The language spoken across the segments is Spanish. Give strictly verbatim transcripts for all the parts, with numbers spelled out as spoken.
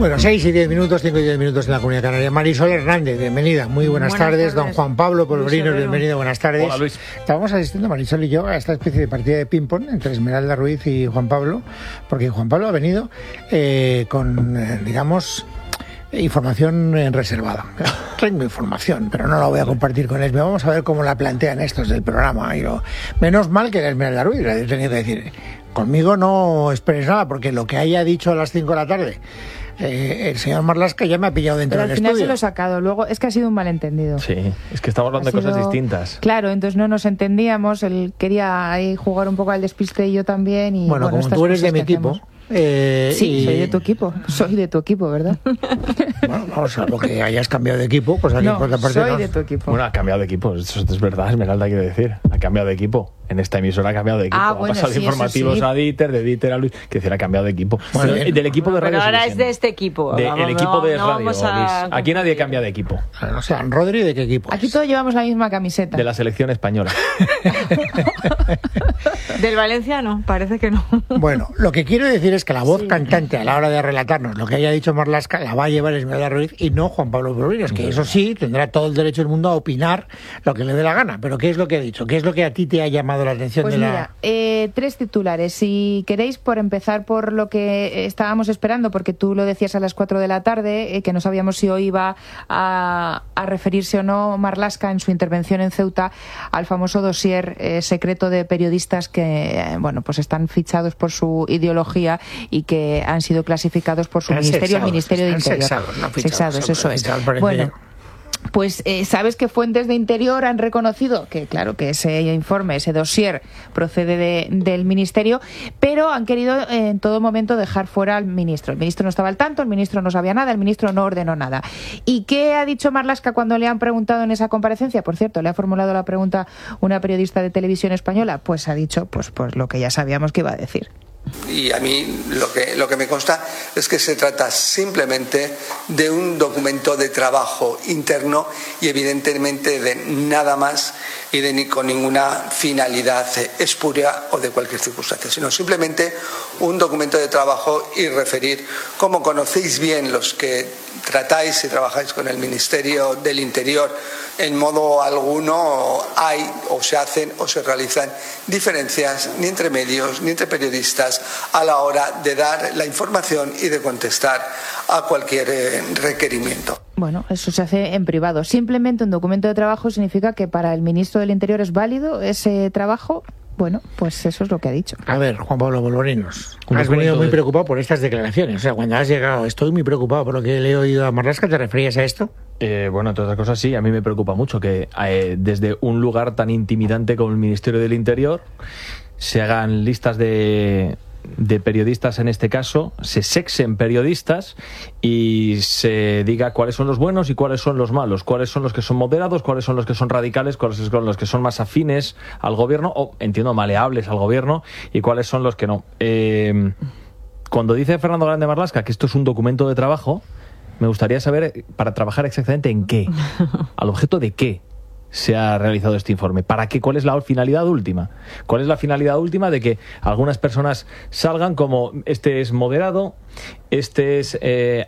Bueno, seis y diez minutos, cinco y diez minutos en la Comunidad Canaria. Marisol Hernández, bienvenida. Muy buenas, buenas tardes. tardes. Don Juan Pablo Polvorinos, bienvenido. Buenas tardes. Hola, Luis. Estábamos asistiendo, Marisol y yo, a esta especie de partida de ping-pong entre Esmeralda Ruiz y Juan Pablo, porque Juan Pablo ha venido eh, con, eh, digamos... información reservada. Tengo información, pero no la voy a compartir con él. Vamos a ver cómo la plantean estos del programa. Y lo... Menos mal que la Esmeralda Ruiz le he tenido que decir, conmigo no esperes nada, porque lo que haya dicho a las cinco de la tarde eh, el señor Marlaska ya me ha pillado dentro pero del al final estudio. Se lo he sacado. Luego, es que ha sido un malentendido. Sí, es que estamos hablando de cosas distintas. Claro, entonces no nos entendíamos. Él quería ahí jugar un poco al despiste y yo también. Y, bueno, bueno, como tú eres de mi equipo... Hacemos. Eh, sí, y... soy de tu equipo, soy de tu equipo, ¿verdad? Bueno, vamos a lo que hayas cambiado de equipo, pues aquí no, por otra parte soy no. de tu equipo. Bueno, ha cambiado de equipo, eso es verdad, Esmeralda, quiero decir, ha cambiado de equipo. En esta emisora ha cambiado de equipo. Ah, ha bueno, pasado sí, de informativos sí. a Dieter, de Dieter a Luis, que decir, ha cambiado de equipo. Bueno, del, del equipo de Radio Pero ahora Televisión. es de este equipo. De, vamos, el equipo no, de no Radio, vamos a... Luis. Aquí nadie cambia de equipo. O sea, Rodri, ¿de qué equipo? Aquí es? todos llevamos la misma camiseta. De la selección española. Del Valencia no, parece que no. Bueno, lo que quiero decir es que la voz Sí. cantante a la hora de relatarnos lo que haya dicho Marlaska la va a llevar Esmeralda Ruiz y no Juan Pablo Polvorinos, que eso sí, tendrá todo el derecho del mundo a opinar lo que le dé la gana. Pero ¿qué es lo que ha dicho? ¿Qué es lo que a ti te ha llamado la atención Pues de la...? mira, eh, tres titulares. Si queréis, por empezar por lo que estábamos esperando, porque tú lo decías a las cuatro de la tarde, eh, que no sabíamos si hoy iba a, a referirse o no Marlaska en su intervención en Ceuta al famoso dossier eh, secreto de periodistas que, eh, bueno, pues están fichados por su ideología y que han sido clasificados por su Están ministerio, sexados, el Ministerio de están Interior. sexados, no fichados, Sexados, eso es. fichados parece- Bueno, pues eh, sabes que fuentes de Interior han reconocido que, claro, que ese informe, ese dossier procede de, del Ministerio, pero han querido eh, en todo momento dejar fuera al ministro. El ministro no estaba al tanto, el ministro no sabía nada, el ministro no ordenó nada. ¿Y qué ha dicho Marlaska cuando le han preguntado en esa comparecencia? Por cierto, le ha formulado la pregunta una periodista de televisión española, pues ha dicho pues, pues lo que ya sabíamos que iba a decir. Y a mí lo que, lo que me consta es que se trata simplemente de un documento de trabajo interno y evidentemente de nada más y de ni con ninguna finalidad espuria o de cualquier circunstancia, sino simplemente un documento de trabajo y referir, como conocéis bien los que tratáis y trabajáis con el Ministerio del Interior, en modo alguno hay o se hacen o se realizan diferencias ni entre medios ni entre periodistas a la hora de dar la información y de contestar a cualquier eh, requerimiento. Bueno, eso se hace en privado. Simplemente un documento de trabajo significa que para el ministro del Interior es válido ese trabajo. Bueno, pues eso es lo que ha dicho. A ver, Juan Pablo Polvorinos, Un has venido documento muy de- preocupado por estas declaraciones. O sea, cuando has llegado, estoy muy preocupado por lo que le he oído a Marlaska. ¿Te referías a esto? Eh, bueno, entre otras cosas sí, a mí me preocupa mucho que eh, desde un lugar tan intimidante como el Ministerio del Interior se hagan listas de, de periodistas, en este caso, se sexen periodistas y se diga cuáles son los buenos y cuáles son los malos, cuáles son los que son moderados, cuáles son los que son radicales, cuáles son los que son más afines al gobierno o, entiendo, maleables al gobierno y cuáles son los que no. Eh, cuando dice Fernando Grande Marlaska que esto es un documento de trabajo, me gustaría saber para trabajar exactamente en qué, al objeto de qué se ha realizado este informe, para qué, cuál es la finalidad última, cuál es la finalidad última de que algunas personas salgan como este es moderado, este es eh,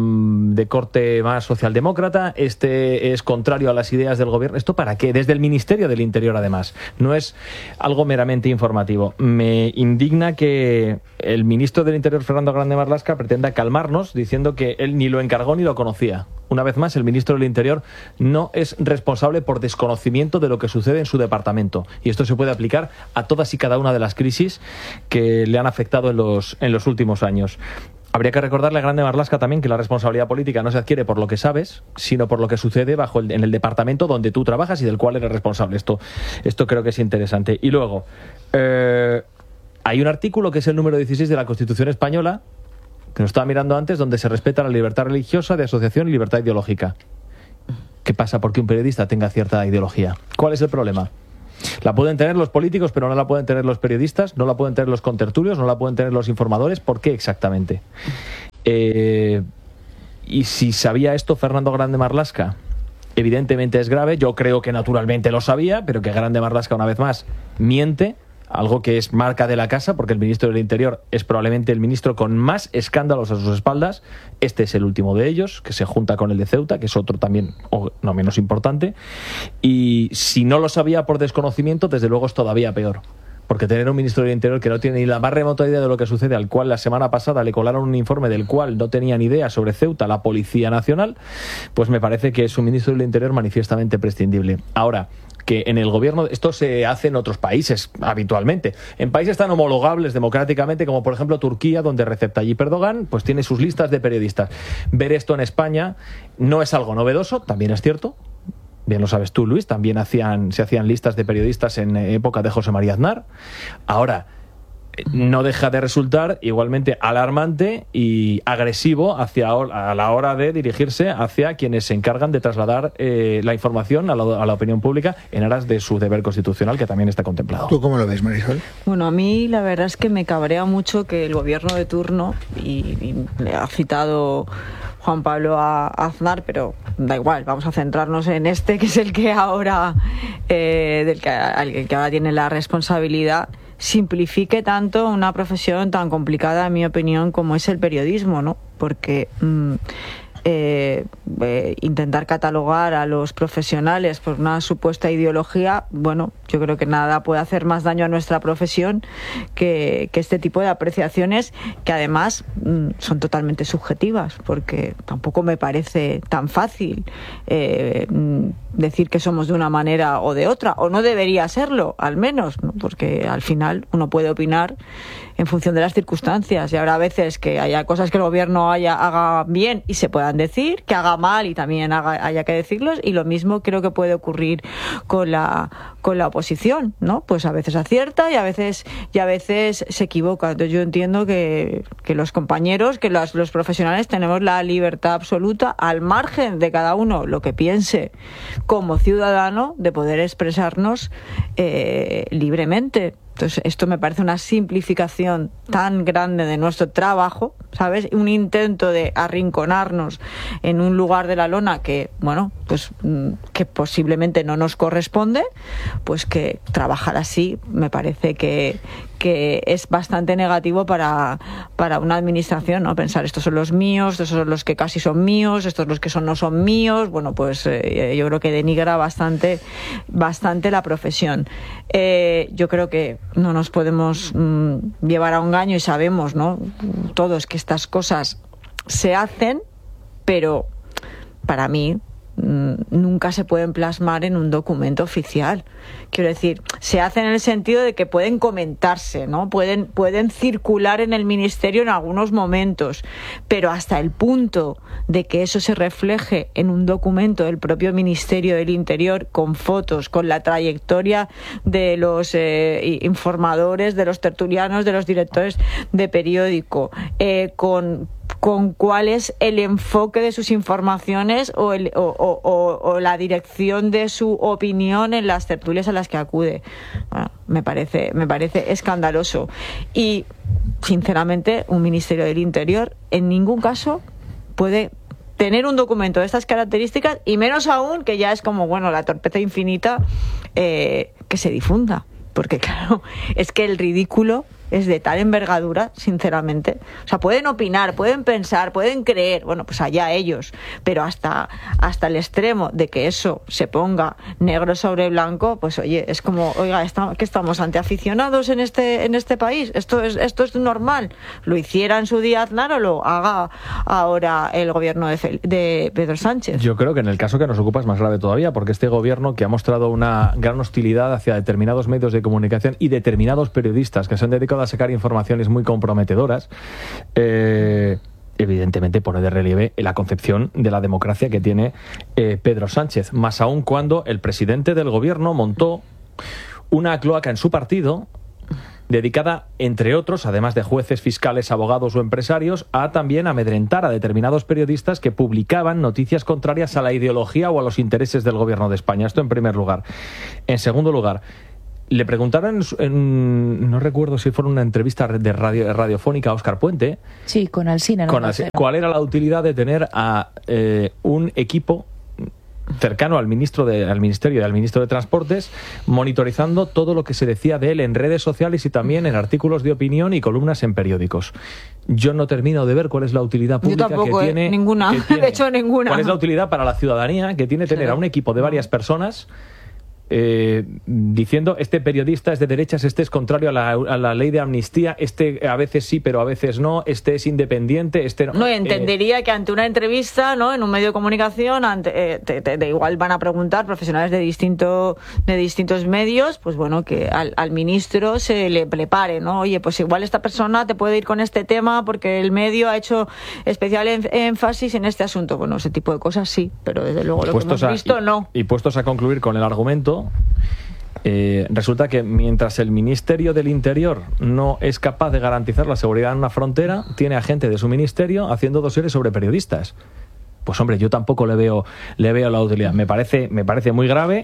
de corte más socialdemócrata, este es contrario a las ideas del gobierno. ¿Esto para qué? Desde el Ministerio del Interior, además. No es algo meramente informativo. Me indigna que el ministro del Interior, Fernando Grande Marlaska, pretenda calmarnos diciendo que él ni lo encargó ni lo conocía. Una vez más, el ministro del Interior no es responsable por desconocimiento de lo que sucede en su departamento. Y esto se puede aplicar a todas y cada una de las crisis que le han afectado en los, en los últimos años. Habría que recordarle a Grande Marlaska también que la responsabilidad política no se adquiere por lo que sabes, sino por lo que sucede bajo el, en el departamento donde tú trabajas y del cual eres responsable. Esto, esto creo que es interesante. Y luego, eh, hay un artículo que es el número dieciséis de la Constitución Española, que nos estaba mirando antes, donde se respeta la libertad religiosa, de asociación y libertad ideológica. ¿Qué pasa porque un periodista tenga cierta ideología? ¿Cuál es el problema? La pueden tener los políticos, pero no la pueden tener los periodistas, no la pueden tener los contertulios, no la pueden tener los informadores. ¿Por qué exactamente? Eh, y si sabía esto Fernando Grande Marlaska, evidentemente es grave. Yo creo que naturalmente lo sabía, pero que Grande Marlaska, una vez más, miente algo que es marca de la casa, porque el ministro del Interior es probablemente el ministro con más escándalos a sus espaldas. Este es el último de ellos, que se junta con el de Ceuta, que es otro también, o no menos importante. Y si no lo sabía por desconocimiento, desde luego es todavía peor. Porque tener un ministro del Interior que no tiene ni la más remota idea de lo que sucede, al cual la semana pasada le colaron un informe del cual no tenía ni idea sobre Ceuta, la Policía Nacional, pues me parece que es un ministro del Interior manifiestamente prescindible. Ahora, que en el gobierno, esto se hace en otros países habitualmente, en países tan homologables democráticamente como por ejemplo Turquía, donde Recep Tayyip Erdogan pues tiene sus listas de periodistas. Ver esto en España no es algo novedoso, también es cierto. Bien lo sabes tú, Luis, también hacían, se hacían listas de periodistas en época de José María Aznar. Ahora, no deja de resultar igualmente alarmante y agresivo hacia, a la hora de dirigirse hacia quienes se encargan de trasladar eh, la información a la, a la opinión pública en aras de su deber constitucional, que también está contemplado. ¿Tú cómo lo ves, Marisol? Bueno, a mí la verdad es que me cabrea mucho que el gobierno de turno, y, y le ha citado Juan Pablo a Aznar, pero da igual, vamos a centrarnos en este, que es el que ahora, eh, del que, el que ahora tiene la responsabilidad, simplifique tanto una profesión tan complicada, en mi opinión, como es el periodismo, ¿no? Porque mmm, eh, eh, intentar catalogar a los profesionales por una supuesta ideología, bueno, yo creo que nada puede hacer más daño a nuestra profesión que, que este tipo de apreciaciones, que además mmm, son totalmente subjetivas, porque tampoco me parece tan fácil eh, decir que somos de una manera o de otra, o no debería serlo, al menos, ¿no? Porque al final uno puede opinar en función de las circunstancias, y habrá veces que haya cosas que el gobierno haya, haga bien y se puedan decir, que haga mal y también haga, haya que decirlos, y lo mismo creo que puede ocurrir con la con la oposición, ¿no? Pues a veces acierta y a veces y a veces se equivoca. Entonces yo entiendo que, que los compañeros, que los, los profesionales tenemos la libertad absoluta, al margen de cada uno lo que piense como ciudadano, de poder expresarnos eh, libremente. Entonces, esto me parece una simplificación tan grande de nuestro trabajo, ¿sabes? Un intento de arrinconarnos en un lugar de la lona que, bueno, pues que posiblemente no nos corresponde, pues que trabajar así me parece que, que es bastante negativo para, para una administración, ¿no? Pensar, estos son los míos, estos son los que casi son míos, estos los que son no son míos, bueno, pues eh, yo creo que denigra bastante, bastante la profesión. Eh, yo creo que no nos podemos mmm, llevar a un engaño, y sabemos, ¿no?, todos, que estas cosas se hacen, pero para mí mmm, nunca se pueden plasmar en un documento oficial. Quiero decir, se hacen en el sentido de que pueden comentarse, ¿no? Pueden, pueden circular en el ministerio en algunos momentos, pero hasta el punto de que eso se refleje en un documento del propio Ministerio del Interior, con fotos, con la trayectoria de los eh, informadores, de los tertulianos, de los directores de periódico, eh, con con cuál es el enfoque de sus informaciones o, el, o, o, o, o la dirección de su opinión en las tertulias a las que acude. Bueno, me parece, me parece escandaloso. Y, sinceramente, un Ministerio del Interior en ningún caso puede tener un documento de estas características, y menos aún, que ya es como, bueno, la torpeza infinita, eh, que se difunda. Porque, claro, es que el ridículo es de tal envergadura, sinceramente. O sea, pueden opinar, pueden pensar, pueden creer, bueno, pues allá ellos, pero hasta, hasta el extremo de que eso se ponga negro sobre blanco, pues oye, es como, oiga, está, que estamos ante aficionados en este, en este país, esto es, esto es normal. Lo hiciera en su día Aznar, o lo haga ahora el gobierno de, Fel- de Pedro Sánchez. Yo creo que en el caso que nos ocupa es más grave todavía, porque este gobierno, que ha mostrado una gran hostilidad hacia determinados medios de comunicación y determinados periodistas que se han dedicado a sacar informaciones muy comprometedoras, eh, evidentemente pone de relieve la concepción de la democracia que tiene eh, Pedro Sánchez, más aún cuando el presidente del gobierno montó una cloaca en su partido dedicada, entre otros, además de jueces, fiscales, abogados o empresarios, a también amedrentar a determinados periodistas que publicaban noticias contrarias a la ideología o a los intereses del gobierno de España. Esto en primer lugar. En segundo lugar, le preguntaron, en, en, no recuerdo si fue una entrevista de radio, radiofónica a Óscar Puente. Sí, con Alsina. Con Alsina. ¿Cuál era la utilidad de tener a eh, un equipo cercano al ministro de, al ministerio y al ministro de Transportes, monitorizando todo lo que se decía de él en redes sociales y también en artículos de opinión y columnas en periódicos. Yo no termino de ver cuál es la utilidad pública Yo tampoco, que eh, tiene. ninguna. que tiene, De hecho, ninguna. ¿Cuál es la utilidad para la ciudadanía que tiene tener a un equipo de varias personas Eh, diciendo este periodista es de derechas, este es contrario a la, a la ley de amnistía, este a veces sí pero a veces no, este es independiente, este no? No, entendería eh, que ante una entrevista, ¿no?, en un medio de comunicación, ante, eh, te, te, te, igual van a preguntar profesionales de distinto de distintos medios, pues bueno, que al, al ministro se le prepare, ¿no? Oye, pues igual esta persona te puede ir con este tema porque el medio ha hecho especial énfasis en este asunto. Bueno, ese tipo de cosas sí, pero desde luego lo puestos que hemos visto a, y, no. Y puestos a concluir con el argumento, Eh, resulta que mientras el Ministerio del Interior no es capaz de garantizar la seguridad en una frontera, tiene a gente de su ministerio haciendo dosieres sobre periodistas. Pues hombre, yo tampoco le veo le veo la utilidad. Me parece me parece muy grave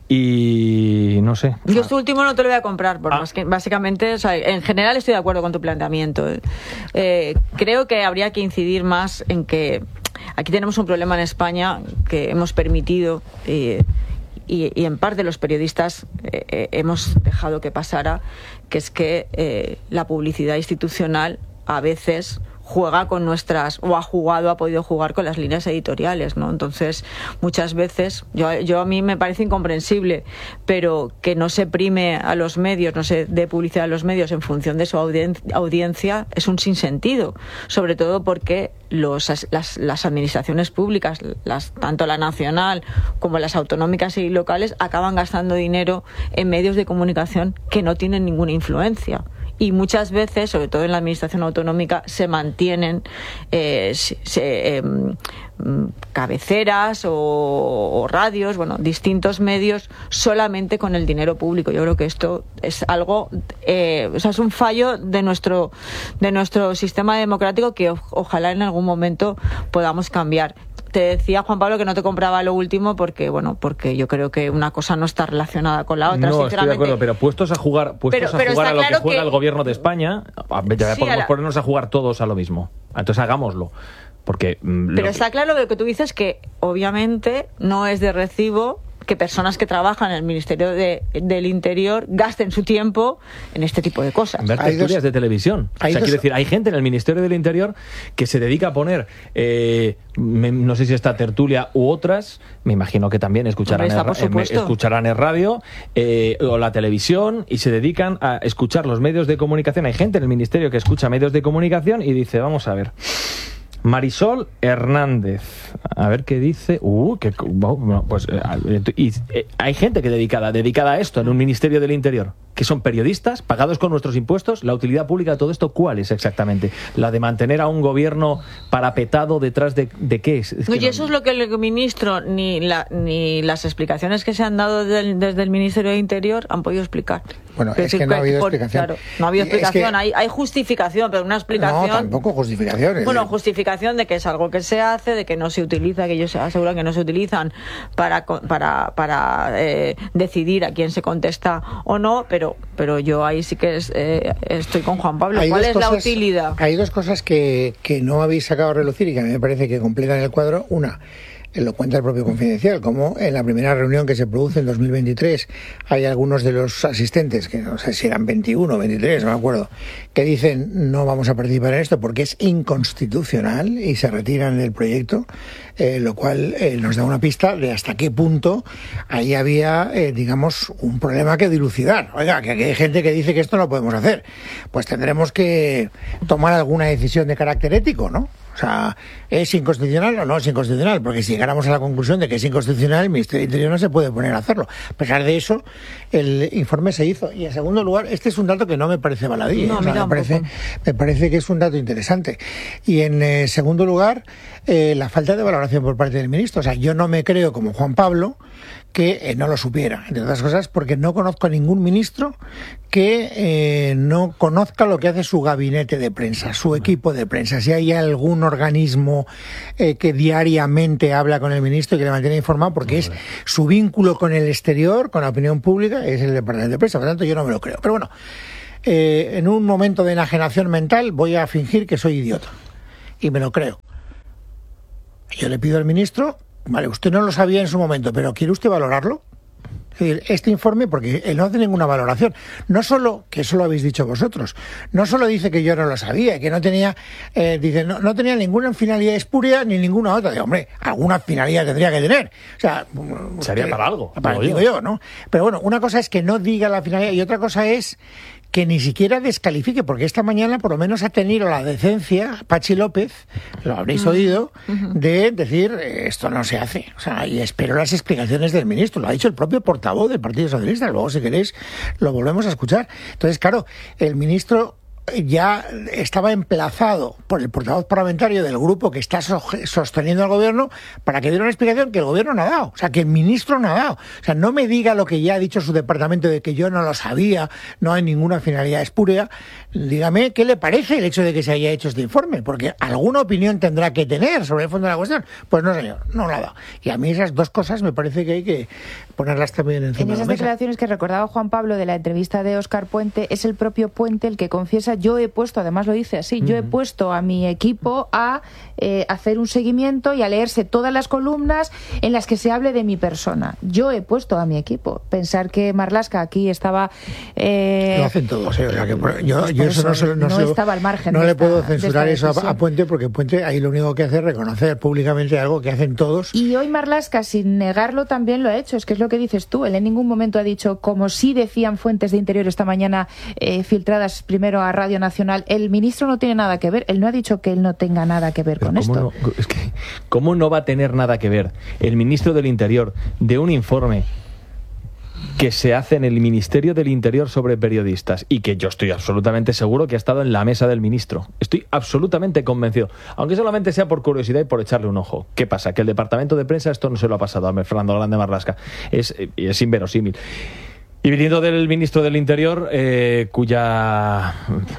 y no sé. Yo este último no te lo voy a comprar, porque ah. básicamente, o sea, en general estoy de acuerdo con tu planteamiento. Eh, creo que habría que incidir más en que aquí tenemos un problema en España que hemos permitido eh, Y, y en parte los periodistas eh, eh, hemos dejado que pasara, que es que eh, la publicidad institucional a veces juega con nuestras, o ha jugado, ha podido jugar con las líneas editoriales, ¿no? Entonces, muchas veces, yo, yo a mí me parece incomprensible, pero que no se prime a los medios, no se dé publicidad a los medios en función de su audien- audiencia, es un sinsentido, sobre todo porque los, las, las administraciones públicas, las, tanto la nacional como las autonómicas y locales, acaban gastando dinero en medios de comunicación que no tienen ninguna influencia. Y muchas veces, sobre todo en la administración autonómica, se mantienen eh, se, eh, cabeceras o, o radios, bueno, distintos medios solamente con el dinero público. Yo creo que esto es algo, eh, o sea, es un fallo de nuestro de nuestro sistema democrático que o, ojalá en algún momento podamos cambiar. Te decía, Juan Pablo, que no te compraba lo último porque, bueno, porque yo creo que una cosa no está relacionada con la otra, no, sinceramente. Estoy de acuerdo, pero puestos a jugar, puestos pero, a, pero jugar a lo claro que juega que... el gobierno de España, ya sí, podemos la... ponernos a jugar todos a lo mismo. Entonces hagámoslo. Porque, mm, pero lo está que... claro lo que tú dices, que obviamente no es de recibo que personas que trabajan en el Ministerio de, del Interior gasten su tiempo en este tipo de cosas. Ver tertulias de televisión. O sea, dos... quiero decir, hay gente en el Ministerio del Interior que se dedica a poner, eh, me, no sé si esta tertulia u otras, me imagino que también escucharán, Hombre, el, eh, escucharán el radio eh, o la televisión y se dedican a escuchar los medios de comunicación. Hay gente en el Ministerio que escucha medios de comunicación y dice, vamos a ver... Marisol Hernández, a ver qué dice. Uh, que bueno, pues eh, y, eh, hay gente que dedicada dedicada a esto en un Ministerio del Interior, que son periodistas pagados con nuestros impuestos. La utilidad pública de todo esto, ¿cuál es exactamente? La de mantener a un gobierno parapetado detrás de, de qué es. es Oye, no... eso es lo que el ministro ni la, ni las explicaciones que se han dado del, desde el Ministerio del Interior han podido explicar. Bueno, es, es que no ha habido por, explicación. Claro, no ha habido explicación. Es que... hay, hay justificación, pero una explicación. No, tampoco justificaciones. Bueno, justificación de que es algo que se hace, de que no se utiliza, que ellos aseguran que no se utilizan para para para eh, decidir a quién se contesta o no, pero pero yo ahí sí que es, eh, estoy con Juan Pablo. Hay ¿Cuál es cosas, la utilidad? Hay dos cosas que, que no habéis sacado a relucir y que a mí me parece que completan el cuadro. Una, lo cuenta el propio Confidencial, como en la primera reunión que se produce en dos mil veintitrés hay algunos de los asistentes, que no sé si eran veintiuno o veintitrés, no me acuerdo, que dicen no vamos a participar en esto porque es inconstitucional y se retiran del proyecto, eh, lo cual eh, nos da una pista de hasta qué punto ahí había, eh, digamos, un problema que dilucidar. Oiga, que aquí hay gente que dice que esto no lo podemos hacer. Pues tendremos que tomar alguna decisión de carácter ético, ¿no? O sea, ¿es inconstitucional o no es inconstitucional? Porque si llegáramos a la conclusión de que es inconstitucional, el Ministerio del Interior no se puede poner a hacerlo. A pesar de eso, el informe se hizo. Y en segundo lugar, este es un dato que no me parece baladí. No, o sea, me, me, parece, me parece que es un dato interesante. Y en eh, segundo lugar, eh, la falta de valoración por parte del ministro. O sea, yo no me creo como Juan Pablo que eh, no lo supiera, entre otras cosas porque no conozco a ningún ministro que eh, no conozca lo que hace su gabinete de prensa, su equipo de prensa. Si hay algún organismo eh, que diariamente habla con el ministro y que le mantiene informado, porque es su vínculo con el exterior, con la opinión pública, es el departamento de prensa. Por lo tanto, yo no me lo creo. Pero bueno, eh, en un momento de enajenación mental voy a fingir que soy idiota y me lo creo. Yo le pido al ministro vale, usted no lo sabía en su momento, pero ¿quiere usted valorarlo? Es decir, este informe, porque él no hace ninguna valoración, no solo, que eso lo habéis dicho vosotros, no solo dice que yo no lo sabía, que no tenía, eh, dice, no, no tenía ninguna finalidad espuria ni ninguna otra. Digo, hombre, alguna finalidad tendría que tener. O sea, sería para algo. Para, digo yo, ¿no? Pero bueno, una cosa es que no diga la finalidad y otra cosa es que ni siquiera descalifique, porque esta mañana por lo menos ha tenido la decencia, Pachi López, lo habréis uh-huh. oído, uh-huh. de decir, esto no se hace. O sea, y espero las explicaciones del ministro. Lo ha dicho el propio portavoz del Partido Socialista. Luego, si queréis, lo volvemos a escuchar. Entonces, claro, el ministro ya estaba emplazado por el portavoz parlamentario del grupo que está so- sosteniendo al gobierno para que diera una explicación que el gobierno no ha dado, o sea, que el ministro no ha dado. O sea, no me diga lo que ya ha dicho su departamento de que yo no lo sabía, no hay ninguna finalidad espúrea. Dígame qué le parece el hecho de que se haya hecho este informe, porque alguna opinión tendrá que tener sobre el fondo de la cuestión. Pues no, señor, no lo ha dado. Y a mí esas dos cosas me parece que hay que ponerlas también encima de la mesa. En esas declaraciones que recordaba Juan Pablo de la entrevista de Óscar Puente, es el propio Puente el que confiesa: yo he puesto, además lo dice así, uh-huh. yo he puesto a mi equipo a eh, hacer un seguimiento y a leerse todas las columnas en las que se hable de mi persona. Yo he puesto a mi equipo. Pensar que Marlaska aquí estaba... Eh, lo hacen todos, ¿eh? O sea, que por, yo, pues yo eso, eso no, no, no se, estaba al margen. No de le esta, puedo censurar eso a, a Puente, porque Puente ahí lo único que hace es reconocer públicamente algo que hacen todos. Y hoy Marlaska, sin negarlo, también lo ha hecho. Es que es lo que dices tú. Él en ningún momento ha dicho, como sí decían fuentes de Interior esta mañana, eh, filtradas primero a Radio Nacional, el ministro no tiene nada que ver. Él no ha dicho que él no tenga nada que ver Pero con ¿cómo esto. No, es que, ¿cómo no va a tener nada que ver el ministro del Interior de un informe que se hace en el Ministerio del Interior sobre periodistas y que yo estoy absolutamente seguro que ha estado en la mesa del ministro? Estoy absolutamente convencido, aunque solamente sea por curiosidad y por echarle un ojo. ¿Qué pasa? Que el departamento de prensa esto no se lo ha pasado a Fernando Grande Marlaska. Es, es inverosímil. Y viniendo del ministro del Interior, eh, cuya...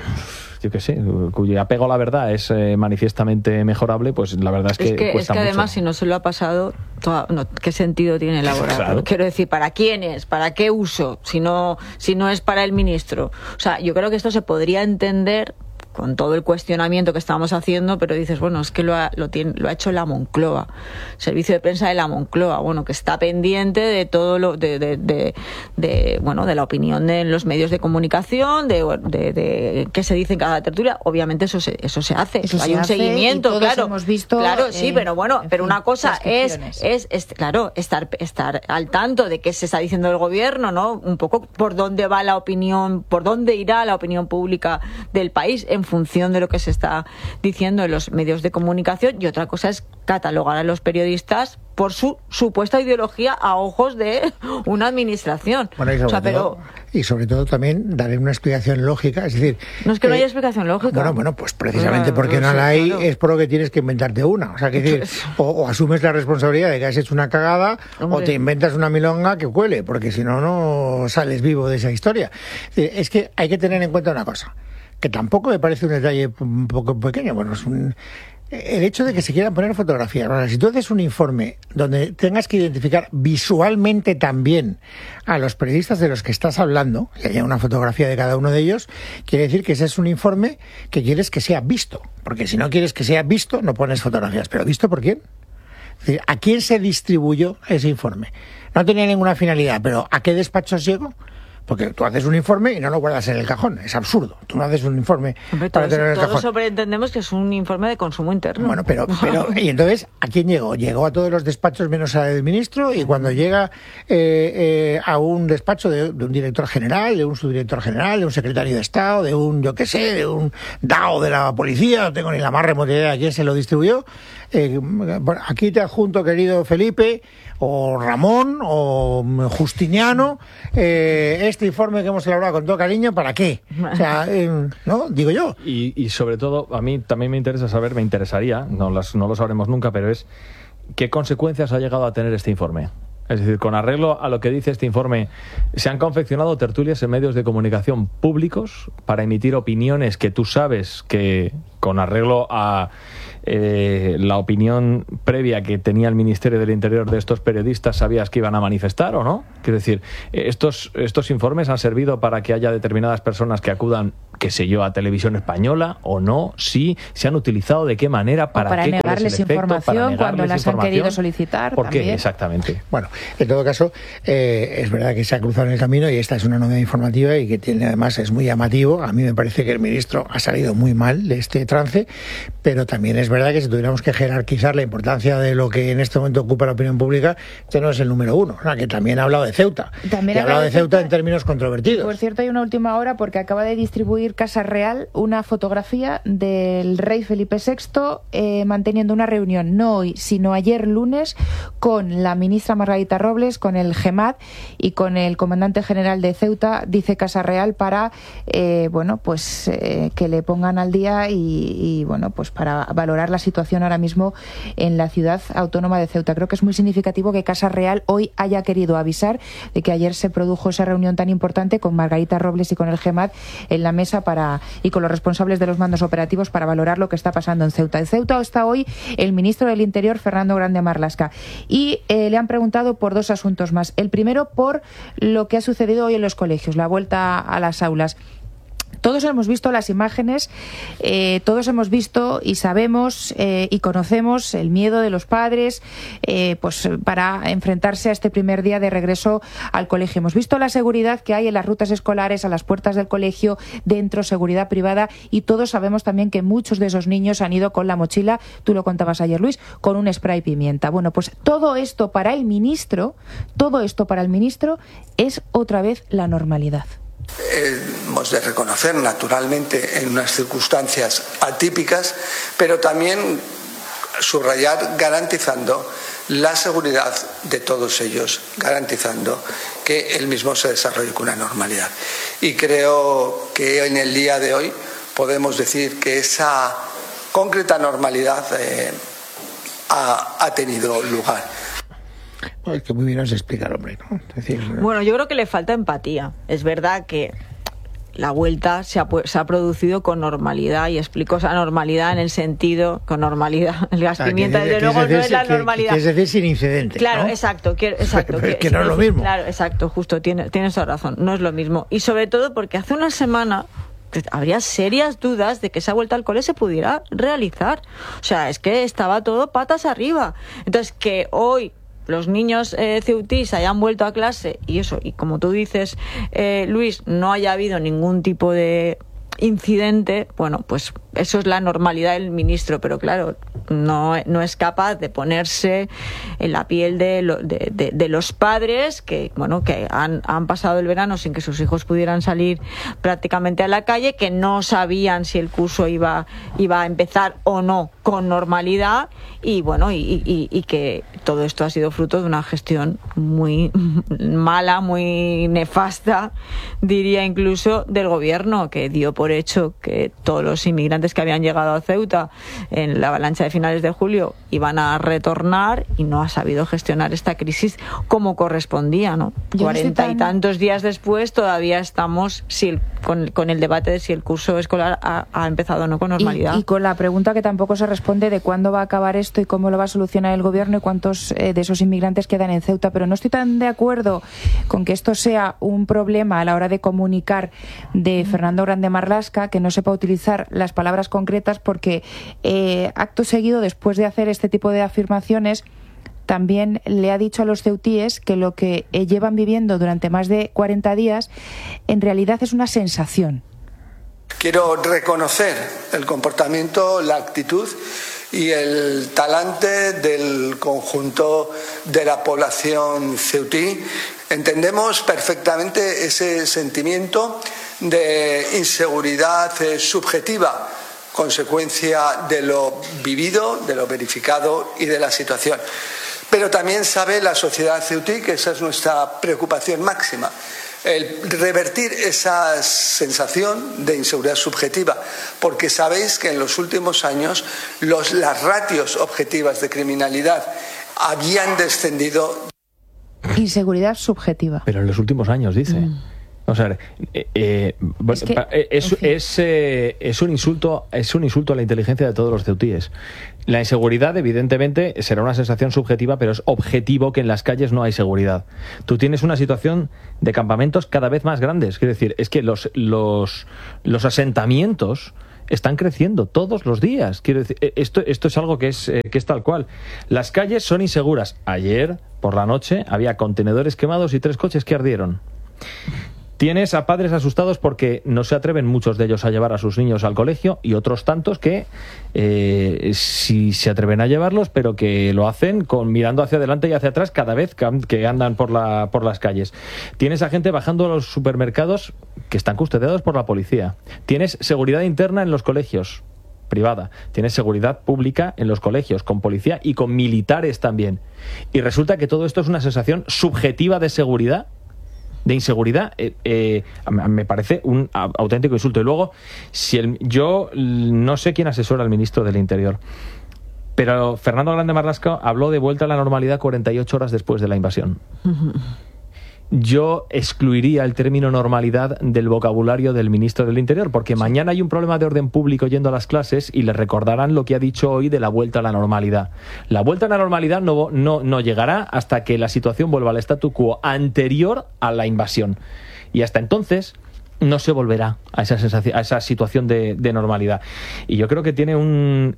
yo qué sé, cuyo apego a la verdad es eh, manifiestamente mejorable, pues la verdad es que, es que cuesta es que mucho. además, si no se lo ha pasado, toda, no, ¿qué sentido tiene elaborarlo? Claro. Quiero decir, ¿para quién es? ¿Para qué uso? Si no, si no es para el ministro. O sea, yo creo que esto se podría entender con todo el cuestionamiento que estamos haciendo, pero dices, bueno, es que lo ha, lo tiene, lo ha hecho la Moncloa, Servicio de Prensa de la Moncloa, bueno, que está pendiente de todo lo, de, de, de, de bueno, de la opinión de los medios de comunicación, de, de, de qué se dice en cada tertulia. Obviamente eso se, eso se hace, eso hay se un hace seguimiento, y todos claro, hemos visto, claro, sí, eh, pero bueno, pero fin, una cosa es, es, es, claro, estar, estar al tanto de qué se está diciendo el gobierno, ¿no? Un poco por dónde va la opinión, por dónde irá la opinión pública del país en función de lo que se está diciendo en los medios de comunicación, y otra cosa es catalogar a los periodistas por su supuesta ideología a ojos de una administración. Bueno, y, sobre o sea, todo, pero... y sobre todo también darle una explicación lógica, es decir... No es que eh, no haya explicación lógica. Bueno, bueno, pues precisamente bueno, porque no sí, la hay, claro. es por lo que tienes que inventarte una. O sea, que decir, o, o asumes la responsabilidad de que has hecho una cagada, Hombre. o te inventas una milonga que cuele, porque si no, no sales vivo de esa historia. Es decir, es que hay que tener en cuenta una cosa, que tampoco me parece un detalle un poco pequeño. Bueno, es un... el hecho de que se quieran poner fotografías. Ahora, si tú haces un informe donde tengas que identificar visualmente también a los periodistas de los que estás hablando, y haya una fotografía de cada uno de ellos, quiere decir que ese es un informe que quieres que sea visto. Porque si no quieres que sea visto, no pones fotografías. ¿Pero visto por quién? Es decir, ¿a quién se distribuyó ese informe? No tenía ninguna finalidad, pero ¿a qué despachos llegó? Porque tú haces un informe y no lo guardas en el cajón. Es absurdo. Tú no haces un informe Hombre, para todos, tener en el todos cajón. sobreentendemos que es un informe de consumo interno. Bueno, pero, pero y entonces, ¿a quién llegó? Llegó a todos los despachos menos al del ministro, y cuando llega eh, eh, a un despacho de, de un director general, de un subdirector general, de un secretario de Estado, de un, yo qué sé, de un D A O de la policía, no tengo ni la más remota idea de quién se lo distribuyó. Eh, aquí te adjunto, querido Felipe, o Ramón, o Justiniano, eh, este informe que hemos elaborado con todo cariño, ¿para qué? O sea, eh, ¿no? Digo yo. Y, y sobre todo, a mí también me interesa saber, me interesaría, no, las, no lo sabremos nunca, pero es ¿qué consecuencias ha llegado a tener este informe? Es decir, con arreglo a lo que dice este informe, se han confeccionado tertulias en medios de comunicación públicos para emitir opiniones que tú sabes que, con arreglo a eh, la opinión previa que tenía el Ministerio del Interior de estos periodistas, sabías que iban a manifestar, ¿o no? Quiero decir, estos, estos informes han servido para que haya determinadas personas que acudan qué sé yo, a Televisión Española o no, sí, se han utilizado, de qué manera, para, para qué, negarles efecto, información para negarles cuando las han querido solicitar. ¿Por qué? También. Exactamente. Bueno, en todo caso, eh, es verdad que se ha cruzado en el camino y esta es una novedad informativa y que tiene, además, es muy llamativo. A mí me parece que el ministro ha salido muy mal de este trance, pero también es verdad que si tuviéramos que jerarquizar la importancia de lo que en este momento ocupa la opinión pública, este no es el número uno, ¿no? Que también ha hablado de Ceuta. También y ha hablado de Ceuta, Ceuta en términos controvertidos. Por cierto, hay una última hora porque acaba de distribuir Casa Real una fotografía del rey Felipe sexto eh, manteniendo una reunión, no hoy, sino ayer lunes, con la ministra Margarita Robles, con el GEMAD y con el comandante general de Ceuta, dice Casa Real, para eh, bueno, pues eh, que le pongan al día y, y bueno, pues para valorar la situación ahora mismo en la ciudad autónoma de Ceuta. Creo que es muy significativo que Casa Real hoy haya querido avisar de que ayer se produjo esa reunión tan importante con Margarita Robles y con el GEMAD en la mesa para y con los responsables de los mandos operativos para valorar lo que está pasando en Ceuta. En Ceuta está hoy el ministro del Interior, Fernando Grande Marlaska, y eh, le han preguntado por dos asuntos más. El primero, por lo que ha sucedido hoy en los colegios, la vuelta a las aulas. Todos hemos visto las imágenes, eh, todos hemos visto y sabemos eh, y conocemos el miedo de los padres eh, pues para enfrentarse a este primer día de regreso al colegio. Hemos visto la seguridad que hay en las rutas escolares, a las puertas del colegio, dentro, seguridad privada, y todos sabemos también que muchos de esos niños han ido con la mochila, tú lo contabas ayer, Luis, con un spray pimienta. Bueno, pues todo esto para el ministro, todo esto para el ministro es otra vez la normalidad. Hemos de reconocer, naturalmente, en unas circunstancias atípicas, pero también subrayar garantizando la seguridad de todos ellos, garantizando que el mismo se desarrolle con una normalidad. Y creo que en el día de hoy podemos decir que esa concreta normalidad eh, ha, ha tenido lugar. Es que muy bien nos explica el hombre, ¿no? Es decir, bueno, yo creo que le falta empatía. Es verdad que la vuelta se ha, se ha producido con normalidad, y explico esa normalidad en el sentido, con normalidad, el gas pimienta, desde luego no es la normalidad. Es decir, sin incidente. Claro, ¿no? exacto. Quiero, exacto Pero es que, que no es lo mismo. Claro, exacto, justo, tienes, tienes toda razón, no es lo mismo. Y sobre todo porque hace una semana habría serias dudas de que esa vuelta al cole se pudiera realizar. O sea, es que estaba todo patas arriba. Entonces, que hoy los niños eh, ceutís hayan vuelto a clase y eso, y como tú dices, eh, Luis, no haya habido ningún tipo de incidente, bueno, pues eso es la normalidad del ministro, pero claro, no, no es capaz de ponerse en la piel de, lo, de, de, de los padres que, bueno, que han, han pasado el verano sin que sus hijos pudieran salir prácticamente a la calle, que no sabían si el curso iba, iba a empezar o no con normalidad, y bueno, y, y, y que todo esto ha sido fruto de una gestión muy mala, muy nefasta, diría incluso, del gobierno, que dio por hecho que todos los inmigrantes que habían llegado a Ceuta en la avalancha de finales de julio iban a retornar, y no ha sabido gestionar esta crisis como correspondía, ¿no? Cuarenta tan... y tantos días después todavía estamos si el, con, con el debate de si el curso escolar ha, ha empezado o no con normalidad. Y, y con la pregunta que tampoco se responde de cuándo va a acabar esto y cómo lo va a solucionar el gobierno y cuántos eh, de esos inmigrantes quedan en Ceuta. Pero no estoy tan de acuerdo con que esto sea un problema a la hora de comunicar de Fernando Grande Marlaska, que no sepa utilizar las palabras concretas, porque eh, acto seguido, después de hacer este tipo de afirmaciones, también le ha dicho a los ceutíes que lo que eh, llevan viviendo durante más de cuarenta días en realidad es una sensación. Quiero reconocer el comportamiento, la actitud y el talante del conjunto de la población ceutí. Entendemos perfectamente ese sentimiento de inseguridad eh, subjetiva, consecuencia de lo vivido, de lo verificado y de la situación. Pero también sabe la sociedad ceutí que esa es nuestra preocupación máxima, el revertir esa sensación de inseguridad subjetiva, porque sabéis que en los últimos años los, las ratios objetivas de criminalidad habían descendido. Inseguridad subjetiva. Pero en los últimos años, dice. Mm. O sea, eh, eh, es, que, es, es, eh, es un insulto, es un insulto a la inteligencia de todos los ceutíes. La inseguridad, evidentemente, será una sensación subjetiva, pero es objetivo que en las calles no hay seguridad. Tú tienes una situación de campamentos cada vez más grandes. Quiero decir, es que los, los, los asentamientos están creciendo todos los días. Quiero decir, esto, esto es algo que es, eh, que es tal cual. Las calles son inseguras. Ayer, por la noche, había contenedores quemados y tres coches que ardieron. Tienes a padres asustados porque no se atreven muchos de ellos a llevar a sus niños al colegio y otros tantos que eh, sí se atreven a llevarlos, pero que lo hacen con mirando hacia adelante y hacia atrás cada vez que andan por, la, por las calles. Tienes a gente bajando a los supermercados que están custodiados por la policía. Tienes seguridad interna en los colegios, privada. Tienes seguridad pública en los colegios, con policía y con militares también. Y resulta que todo esto es una sensación subjetiva de seguridad, de inseguridad, eh, eh, me parece un auténtico insulto. Y luego, si el, yo no sé quién asesora al ministro del Interior, pero Fernando Grande Marlaska habló de vuelta a la normalidad cuarenta y ocho horas después de la invasión. Yo excluiría el término normalidad del vocabulario del ministro del Interior, porque mañana hay un problema de orden público yendo a las clases y le recordarán lo que ha dicho hoy de la vuelta a la normalidad. La vuelta a la normalidad no, no, no llegará hasta que la situación vuelva al statu quo anterior a la invasión. Y hasta entonces no se volverá a esa sensación, a esa situación de, de normalidad. Y yo creo que tiene un...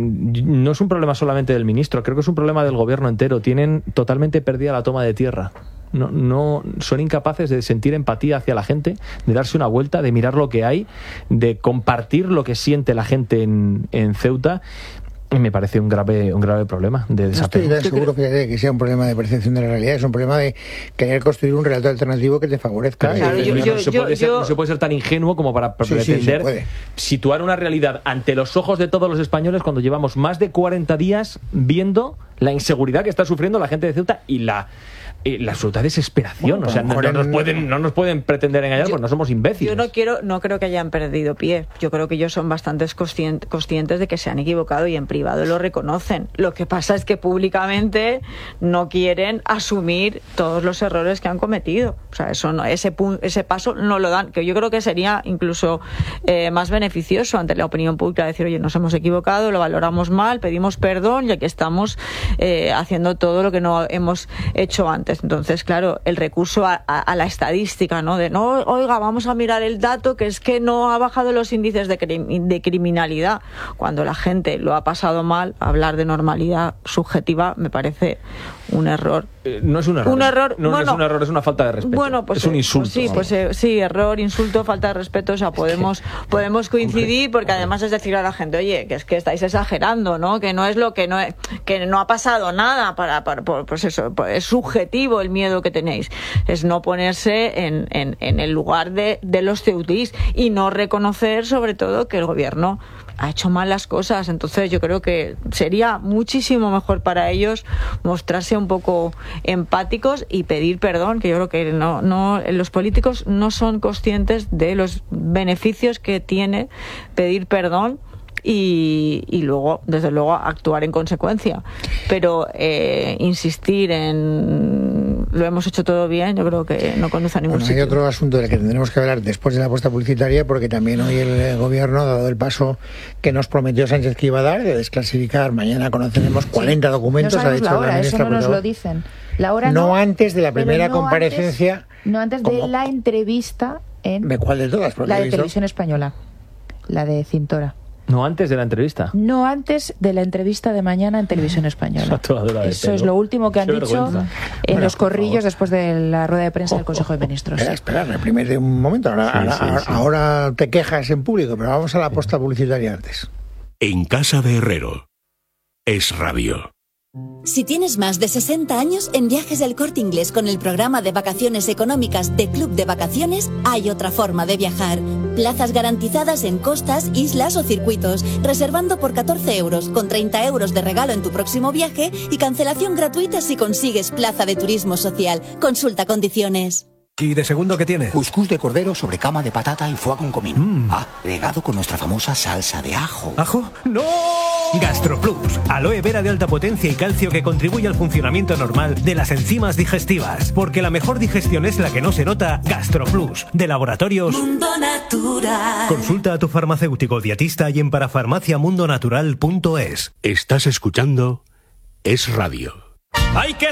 No es un problema solamente del ministro, creo que es un problema del gobierno entero. Tienen totalmente perdida la toma de tierra. No, no son incapaces de sentir empatía hacia la gente, de darse una vuelta, de mirar lo que hay, de compartir lo que siente la gente en, en Ceuta. Y me parece un grave un grave problema de desapego. No estoy tan seguro que, que sea un problema de percepción de la realidad, es un problema de querer construir un relato alternativo que te favorezca. Claro, yo, yo, no, se puede yo, ser, yo... no se puede ser tan ingenuo como para sí, pretender sí, situar una realidad ante los ojos de todos los españoles cuando llevamos más de cuarenta días viendo la inseguridad que está sufriendo la gente de Ceuta y la... Eh, la absoluta desesperación. Bueno, o sea, no, no, nos pueden, no nos pueden pretender engañar, porque no somos imbéciles. Yo no quiero, no creo que hayan perdido pie. Yo creo que ellos son bastante conscientes, conscientes de que se han equivocado y en privado lo reconocen. Lo que pasa es que públicamente no quieren asumir todos los errores que han cometido. O sea, eso no, ese, ese paso no lo dan, que yo creo que sería incluso eh, más beneficioso ante la opinión pública decir, oye, nos hemos equivocado, lo valoramos mal, pedimos perdón, ya que estamos eh, haciendo todo lo que no hemos hecho antes. Entonces, claro, el recurso a, a, a la estadística, ¿no? De no, oiga, vamos a mirar el dato, que es que no ha bajado los índices de, crim, de criminalidad. Cuando la gente lo ha pasado mal, hablar de normalidad subjetiva me parece un error. Eh, no es un error. Un error no, bueno, no es un error, es una falta de respeto. Bueno, pues es un insulto. Pues sí, pues eh, sí, error, insulto, falta de respeto. O sea, podemos, es que, podemos coincidir, porque además es decir a la gente, oye, que es que estáis exagerando, ¿no? Que no es lo que no es, que no ha pasado nada para, para pues eso, es subjetivo el miedo que tenéis. Es no ponerse en, en, en el lugar de, de los ceutís y no reconocer, sobre todo, que el gobierno ha hecho mal las cosas. Entonces yo creo que sería muchísimo mejor para ellos mostrarse un poco empáticos y pedir perdón, que yo creo que no, no, los políticos no son conscientes de los beneficios que tiene pedir perdón y, y luego, desde luego, actuar en consecuencia. Pero eh, insistir en lo hemos hecho todo bien, yo creo que no conduce a ningún bueno, sitio. Hay otro asunto del que tendremos que hablar después de la apuesta publicitaria, porque también hoy el gobierno ha dado el paso que nos prometió Sánchez que iba a dar, de desclasificar. Mañana conoceremos cuarenta documentos. No sabemos ha dicho la hora, la eso no nos lo dicen. La hora no, no antes de la primera no comparecencia. Antes, no antes de como, la entrevista en... ¿De cuál de todas? La de Televisión Española, la de Cintora. No antes de la entrevista. No antes de la entrevista de mañana en Televisión Española. Eso es lo último que han Qué dicho vergüenza. en bueno, los corrillos después de la rueda de prensa del Consejo de Ministros. Espera, espera, reprímete un momento. Ahora, sí, ahora, sí, sí. ahora te quejas en público, pero vamos a la apuesta publicitaria antes. En casa de Herrero. Es rabio. Si tienes más de sesenta años, en Viajes del Corte Inglés con el programa de vacaciones económicas de Club de Vacaciones hay otra forma de viajar. Plazas garantizadas en costas, islas o circuitos, reservando por catorce euros, con treinta euros de regalo en tu próximo viaje y cancelación gratuita si consigues plaza de turismo social. Consulta condiciones. ¿Y de segundo qué tiene? Cuscús de cordero sobre cama de patata y foie con comino. Mm. Ah, regado con nuestra famosa salsa de ajo. ¿Ajo? ¡No! GastroPlus, aloe vera de alta potencia y calcio que contribuye al funcionamiento normal de las enzimas digestivas. Porque la mejor digestión es la que no se nota. GastroPlus, de Laboratorios Mundo Natural. Consulta a tu farmacéutico dietista y en parafarmaciamundonatural punto es. Estás escuchando Es Radio. ¡Hay que